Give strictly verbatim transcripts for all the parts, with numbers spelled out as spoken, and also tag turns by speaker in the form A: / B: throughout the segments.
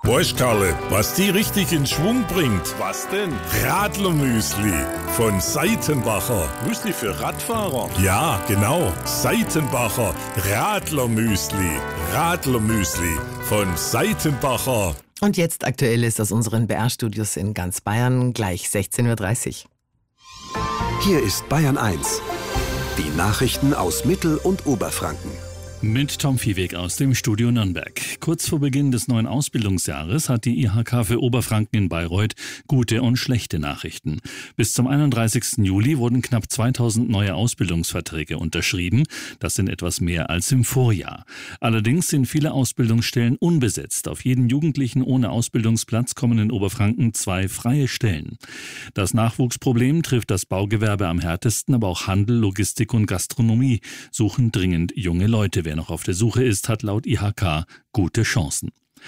A: Weißt, Karle, was die richtig in Schwung bringt?
B: Was denn?
A: Radlermüsli von Seitenbacher.
B: Müsli für Radfahrer?
A: Ja, genau. Seitenbacher Radlermüsli. Radlermüsli von Seitenbacher.
C: Und jetzt Aktuelles aus unseren B R-Studios in ganz Bayern, gleich sechzehn Uhr dreißig.
D: Hier ist Bayern eins. Die Nachrichten aus Mittel- und Oberfranken.
E: Mit Tom Viehweg aus dem Studio Nürnberg. Kurz vor Beginn des neuen Ausbildungsjahres hat die I H K für Oberfranken in Bayreuth gute und schlechte Nachrichten. Bis zum einunddreißigsten Juli wurden knapp zweitausend neue Ausbildungsverträge unterschrieben. Das sind etwas mehr als im Vorjahr. Allerdings sind viele Ausbildungsstellen unbesetzt. Auf jeden Jugendlichen ohne Ausbildungsplatz kommen in Oberfranken zwei freie Stellen. Das Nachwuchsproblem trifft das Baugewerbe am härtesten, aber auch Handel, Logistik und Gastronomie suchen dringend junge Leute. Wer noch auf der Suche ist, hat laut I H K gute Chancen.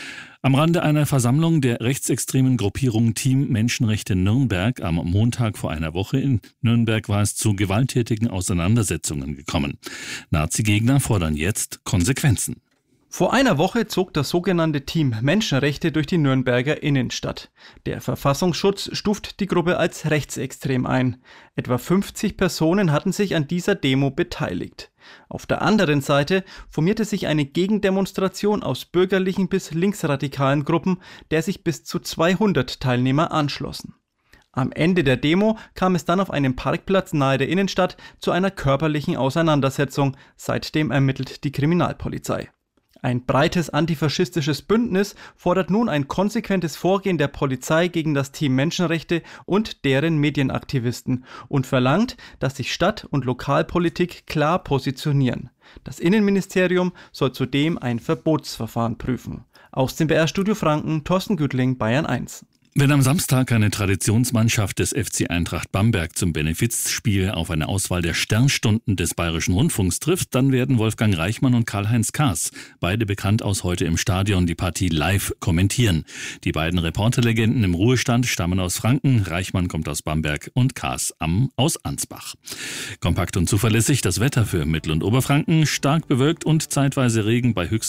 E: Am Rande einer Versammlung der rechtsextremen Gruppierung Team Menschenrechte Nürnberg am Montag vor einer Woche in Nürnberg war es zu gewalttätigen Auseinandersetzungen gekommen. Nazi-Gegner fordern jetzt Konsequenzen.
F: Vor einer Woche zog das sogenannte Team Menschenrechte durch die Nürnberger Innenstadt. Der Verfassungsschutz stuft die Gruppe als rechtsextrem ein. Etwa fünfzig Personen hatten sich an dieser Demo beteiligt. Auf der anderen Seite formierte sich eine Gegendemonstration aus bürgerlichen bis linksradikalen Gruppen, der sich bis zu zweihundert Teilnehmer anschlossen. Am Ende der Demo kam es dann auf einem Parkplatz nahe der Innenstadt zu einer körperlichen Auseinandersetzung. Seitdem ermittelt die Kriminalpolizei. Ein breites antifaschistisches Bündnis fordert nun ein konsequentes Vorgehen der Polizei gegen das Team Menschenrechte und deren Medienaktivisten und verlangt, dass sich Stadt- und Lokalpolitik klar positionieren. Das Innenministerium soll zudem ein Verbotsverfahren prüfen. Aus dem B R-Studio Franken, Thorsten Güttling, Bayern eins.
E: Wenn am Samstag eine Traditionsmannschaft des F C Eintracht Bamberg zum Benefizspiel auf eine Auswahl der Sternstunden des Bayerischen Rundfunks trifft, dann werden Wolfgang Reichmann und Karl-Heinz Kaas, beide bekannt aus Heute im Stadion, die Partie live kommentieren. Die beiden Reporterlegenden im Ruhestand stammen aus Franken, Reichmann kommt aus Bamberg und Kaas am, aus Ansbach. Kompakt und zuverlässig das Wetter für Mittel- und Oberfranken, stark bewölkt und zeitweise Regen bei höchsten